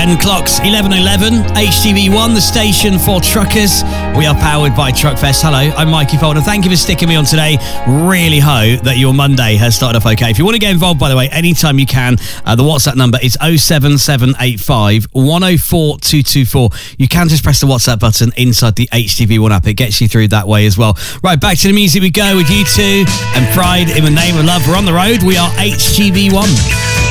10 clocks, 11:11, HTV1, the station for truckers. We are powered by Truckfest. Hello, I'm Mikey Folder. Thank you for sticking me on today. Really hope that your Monday has started off okay. If you want to get involved, by the way, anytime you can, the WhatsApp number is 07785 104 224. You can just press the WhatsApp button inside the HTV1 app. It gets you through that way as well. Right, back to the music we go with U2 and Pride in the Name of Love. We're on the road. We are HTV1.